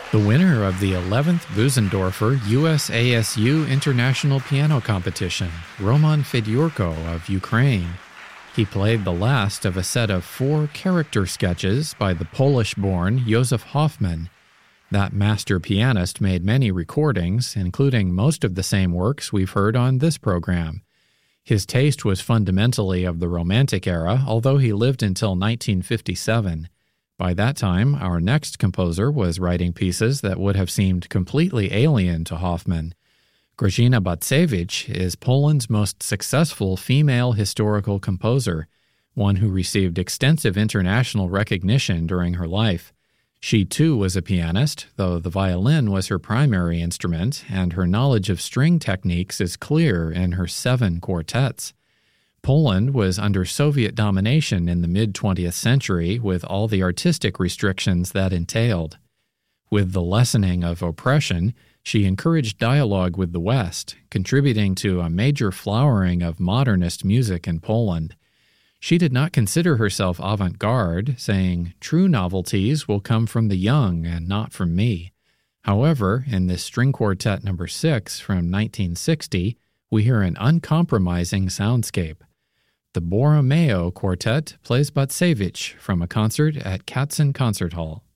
The winner of the 11th Bösendorfer USASU International Piano Competition, Roman Fedyorko of Ukraine. He played the last of a set of 4 character sketches by the Polish-born Józef Hoffman. That master pianist made many recordings, including most of the same works we've heard on this program. His taste was fundamentally of the Romantic era, although he lived until 1957. By that time, our next composer was writing pieces that would have seemed completely alien to Hoffman. Grażyna Bacewicz is Poland's most successful female historical composer, one who received extensive international recognition during her life. She too was a pianist, though the violin was her primary instrument, and her knowledge of string techniques is clear in her 7 quartets. Poland was under Soviet domination in the mid-20th century with all the artistic restrictions that entailed. With the lessening of oppression, she encouraged dialogue with the West, contributing to a major flowering of modernist music in Poland. She did not consider herself avant-garde, saying, "True novelties will come from the young and not from me." However, in this string quartet number 6 from 1960, we hear an uncompromising soundscape. The Borromeo Quartet plays Bacewicz from a concert at Katzen Concert Hall.